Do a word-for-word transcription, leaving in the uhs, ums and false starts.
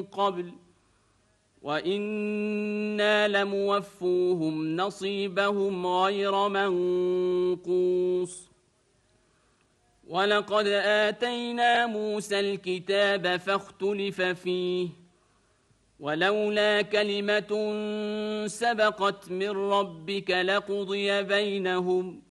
قبل وإنا لموفوهم نصيبهم غير منقوص ولقد آتينا موسى الكتاب فاختلف فيه ولولا كلمة سبقت من ربك لقضي بينهم